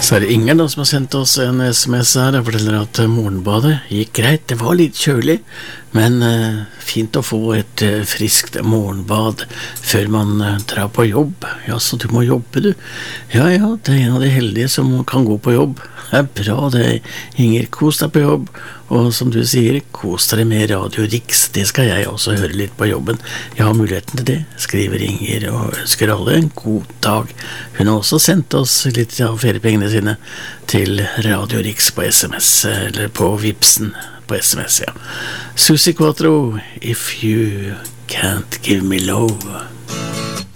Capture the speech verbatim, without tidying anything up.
Så er det Inger da som har sendt oss en sms her og forteller at morgenbadet gikk greit. Det var litt kjølig, men uh, fint å få et uh, friskt morgenbad før man uh, drar på jobb. Ja, så du må jobbe du. Ja, ja, det er en av de heldige som kan gå på jobb. Det er bra det, Inger. Kos deg på jobb. Og som du sier, kos deg med Radio Riks. Det skal jeg også høre litt på jobben. Jeg har muligheten til det, skriver Inger, og ønsker alle en god dag. Hun har også sendt oss litt av feriepengene sine til Radio Riks på sms, eller på Vipsen på sms, ja. Susi Quattro, If You Can't Give Me Love.